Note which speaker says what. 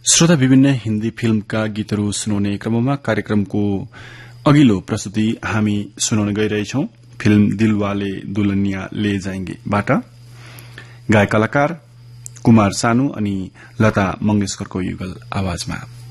Speaker 1: श्रोता, विभिन्न हिन्दी फिल्मका गीतहरू सुनाउने क्रममा कार्यक्रमको अघिल्लो प्रस्तुति हामी सुनाउन गइरहेछौं। फिल्म दिलवाले दुल्हनिया ले जाएंगे बाट गायक कलाकार कुमार सानु अनि लता मंगेशकरको युगल आवाजमा।